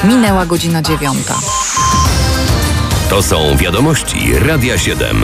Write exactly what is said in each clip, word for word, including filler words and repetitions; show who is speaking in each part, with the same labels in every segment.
Speaker 1: Minęła godzina dziewiąta.
Speaker 2: To są wiadomości Radia siedem.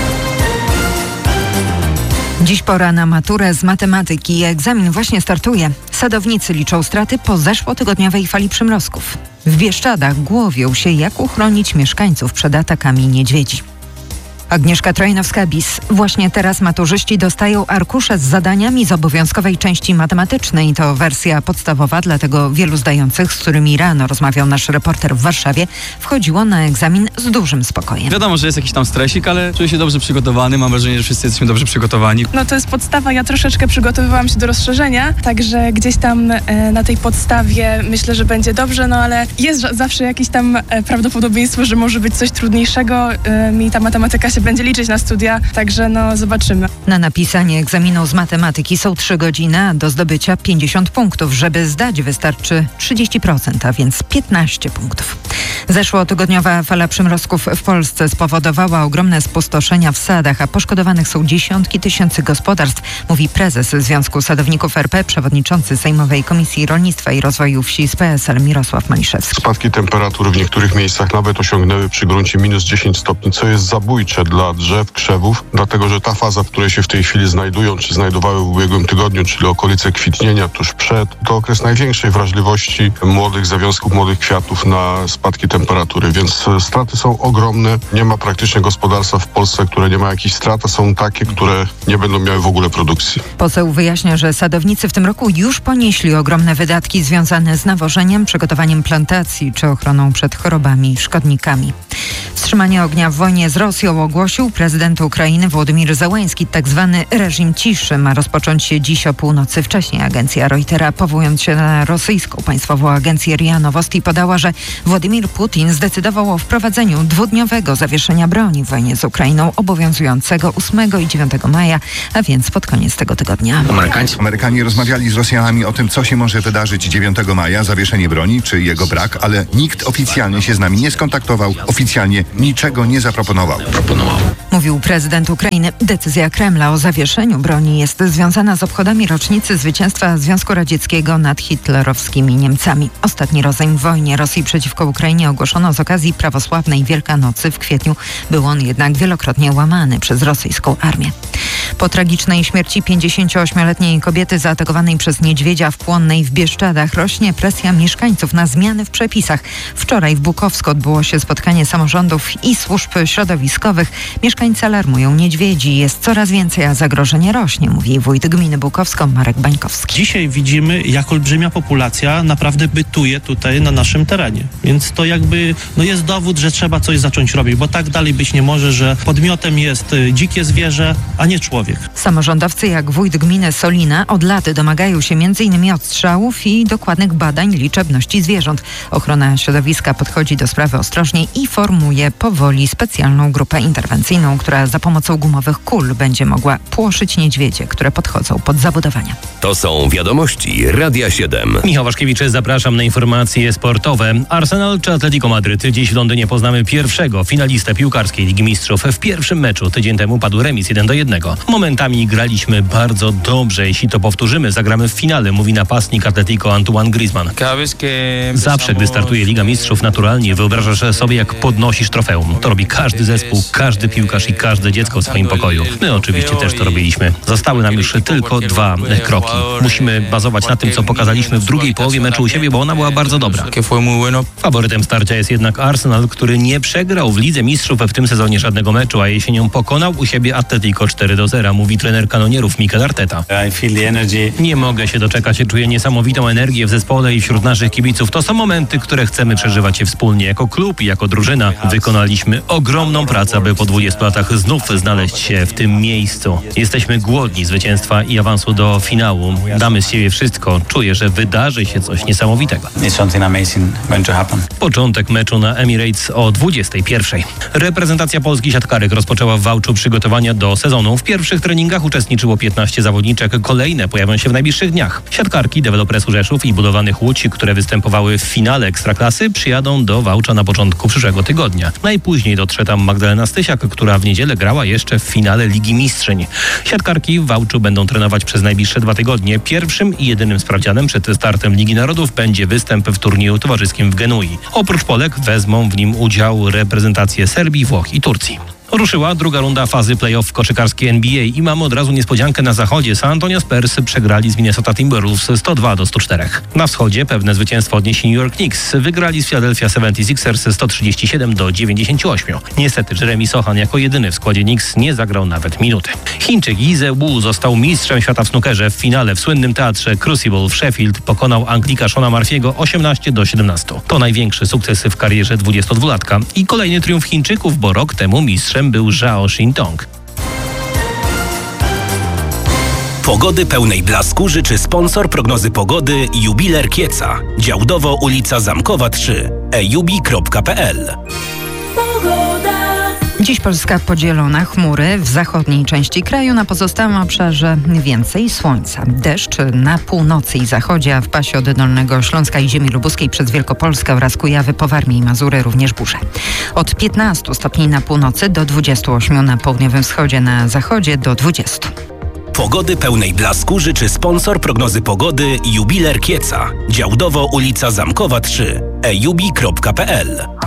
Speaker 3: Dziś pora na maturę z matematyki. Egzamin właśnie startuje. Sadownicy liczą straty po zeszłotygodniowej fali przymrozków. W Bieszczadach głowią się, jak uchronić mieszkańców przed atakami niedźwiedzi. Agnieszka Trojnowska-Bis. Właśnie teraz maturzyści dostają arkusze z zadaniami z obowiązkowej części matematycznej. To wersja podstawowa, dlatego wielu zdających, z którymi rano rozmawiał nasz reporter w Warszawie, wchodziło na egzamin z dużym spokojem.
Speaker 4: Wiadomo, że jest jakiś tam stresik, ale czuję się dobrze przygotowany. Mam wrażenie, że wszyscy jesteśmy dobrze przygotowani.
Speaker 5: No to jest podstawa. Ja troszeczkę przygotowywałam się do rozszerzenia, także gdzieś tam e, na tej podstawie myślę, że będzie dobrze, no ale jest zawsze jakieś tam e, prawdopodobieństwo, że może być coś trudniejszego. E, mi ta matematyka się będzie liczyć na studia, także no zobaczymy.
Speaker 3: Na napisanie egzaminu z matematyki są trzy godziny, a do zdobycia pięćdziesiąt punktów. Żeby zdać, wystarczy trzydzieści procent, a więc piętnaście punktów. Zeszłotygodniowa fala przymrozków w Polsce spowodowała ogromne spustoszenia w sadach, a poszkodowanych są dziesiątki tysięcy gospodarstw, mówi prezes Związku Sadowników R P, przewodniczący Sejmowej Komisji Rolnictwa i Rozwoju Wsi z P S L Mirosław Maliszewski.
Speaker 6: Spadki temperatur w niektórych miejscach nawet osiągnęły przy gruncie minus dziesięć stopni, co jest zabójcze dla drzew, krzewów, dlatego że ta faza, w której się w tej chwili znajdują, czy znajdowały w ubiegłym tygodniu, czyli okolice kwitnienia tuż przed, to okres największej wrażliwości młodych zawiązków, młodych kwiatów na spadki temperatury, więc straty są ogromne. Nie ma praktycznie gospodarstwa w Polsce, które nie ma jakichś strat, a są takie, które nie będą miały w ogóle produkcji.
Speaker 3: Poseł wyjaśnia, że sadownicy w tym roku już ponieśli ogromne wydatki związane z nawożeniem, przygotowaniem plantacji czy ochroną przed chorobami i szkodnikami. Wstrzymanie ognia w wojnie z Rosją ogłosił prezydent Ukrainy Wołodymyr Zełenski. Tak zwany reżim ciszy ma rozpocząć się dziś o północy. Wcześniej agencja Reutera, powołując się na rosyjską państwową agencję R I A Nowosti, podała, że Władimir Putin zdecydował o wprowadzeniu dwudniowego zawieszenia broni w wojnie z Ukrainą, obowiązującego ósmego i dziewiątego maja, a więc pod koniec tego tygodnia.
Speaker 7: Amerykanie rozmawiali z Rosjanami o tym, co się może wydarzyć dziewiątego maja, zawieszenie broni czy jego brak, ale nikt oficjalnie się z nami nie skontaktował, oficjalnie niczego nie zaproponował.
Speaker 3: Mówił prezydent Ukrainy. Decyzja Kremla o zawieszeniu broni jest związana z obchodami rocznicy zwycięstwa Związku Radzieckiego nad hitlerowskimi Niemcami. Ostatni rozejm w wojnie Rosji przeciwko Ukrainie ogłoszono z okazji prawosławnej Wielkanocy w kwietniu. Był on jednak wielokrotnie łamany przez rosyjską armię. Po tragicznej śmierci pięćdziesięcioośmioletniej kobiety zaatakowanej przez niedźwiedzia w Płonnej w Bieszczadach rośnie presja mieszkańców na zmiany w przepisach. Wczoraj w Bukowsku odbyło się spotkanie samorządów i służb środowiskowych. Mieszkańcy alarmują niedźwiedzi. Jest coraz więcej, a zagrożenie rośnie, mówi wójt gminy Bukowsko Marek Bańkowski.
Speaker 8: Dzisiaj widzimy, jak olbrzymia populacja naprawdę bytuje tutaj na naszym terenie. Więc to jakby no jest dowód, że trzeba coś zacząć robić, bo tak dalej być nie może, że podmiotem jest dzikie zwierzę, a nie człowiek.
Speaker 3: Samorządowcy jak wójt gminy Solina od lat domagają się między innymi odstrzałów i dokładnych badań liczebności zwierząt. Ochrona środowiska podchodzi do sprawy ostrożnie i formuje powoli specjalną grupę interwencyjną, która za pomocą gumowych kul będzie mogła płoszyć niedźwiedzie, które podchodzą pod zabudowania.
Speaker 2: To są wiadomości Radia siedem.
Speaker 9: Michał Waszkiewicz, zapraszam na informacje sportowe. Arsenal czy Atletico Madryt? Dziś w Londynie poznamy pierwszego finalistę piłkarskiej Ligi Mistrzów. W pierwszym meczu tydzień temu padł remis jeden do jednego. Momentami graliśmy bardzo dobrze. Jeśli to powtórzymy, zagramy w finale, mówi napastnik Atletico Antoine Griezmann. Zawsze, gdy startuje Liga Mistrzów, naturalnie wyobrażasz sobie, jak podnosisz trofeum. To robi każdy zespół, każdy piłkarz i każde dziecko w swoim pokoju. My oczywiście też to robiliśmy. Zostały nam już tylko dwa kroki. Musimy bazować na tym, co pokazaliśmy w drugiej połowie meczu u siebie, bo ona była bardzo dobra. Faworytem starcia jest jednak Arsenal, który nie przegrał w Lidze Mistrzów w tym sezonie żadnego meczu, a jesienią pokonał u siebie Atletico cztery do zera, mówi trener kanonierów Mikel Arteta. Nie mogę się doczekać, czuję niesamowitą energię w zespole i wśród naszych kibiców. To są momenty, które chcemy przeżywać się wspólnie. Jako klub i jako drużyna wykonaliśmy ogromną pracę, aby po dwudziestu latach znów znaleźć się w tym miejscu. Jesteśmy głodni zwycięstwa i awansu do finału. Damy z siebie wszystko. Czuję, że wydarzy się coś niesamowitego. Początek meczu na Emirates o dwudziestej pierwszej. Reprezentacja Polski siatkarek rozpoczęła w Wałczu przygotowania do sezonu. W pierwszych treningach uczestniczyło piętnaście zawodniczek. Kolejne pojawią się w najbliższych dniach. Siatkarki Dewelopresu Rzeszów i Budowanych Łódź, które występowały w finale Ekstraklasy, przyjadą do Wałcza na początku przyszłego tygodnia. Najpóźniej dotrze tam Magdalena Stysiak, która która w niedzielę grała jeszcze w finale Ligi Mistrzyń. Siatkarki w Wałczu będą trenować przez najbliższe dwa tygodnie. Pierwszym i jedynym sprawdzianem przed startem Ligi Narodów będzie występ w turnieju towarzyskim w Genui. Oprócz Polek wezmą w nim udział reprezentacje Serbii, Włoch i Turcji. Ruszyła druga runda fazy play-off koszykarskiej N B A i mamy od razu niespodziankę na zachodzie. San Antonio Spurs przegrali z Minnesota Timberwolves sto dwa do stu czterech. Na wschodzie pewne zwycięstwo odnieśli New York Knicks. Wygrali z Philadelphia seventy-sixers sto trzydzieści siedem do dziewięćdziesięciu ośmiu. Niestety Jeremy Sochan jako jedyny w składzie Knicks nie zagrał nawet minuty. Chińczyk Yi Ze-woo został mistrzem świata w snookerze. W finale w słynnym teatrze Crucible w Sheffield pokonał Anglika Shona Murphy'ego osiemnaście do siedemnastu. To największy sukces w karierze dwudziestodwulatka i kolejny triumf Chińczyków, bo rok temu mistrzem był Zhao Xintong.
Speaker 1: Pogody pełnej blasku życzy sponsor prognozy pogody Jubiler Kieca. Działdowo ulica Zamkowa trzy. e jubi kropka p l.
Speaker 3: Dziś Polska podzielona, chmury w zachodniej części kraju, na pozostałym obszarze więcej słońca. Deszcz na północy i zachodzie, a w pasie od Dolnego Śląska i ziemi lubuskiej przez Wielkopolskę oraz Kujawy po Warmii i Mazury również burze. Od piętnastu stopni na północy do dwudziestu ośmiu na południowym wschodzie, na zachodzie do dwudziestu.
Speaker 1: Pogody pełnej blasku życzy sponsor prognozy pogody Jubiler Kieca. Działdowo ulica Zamkowa trzy. e jubi kropka p l.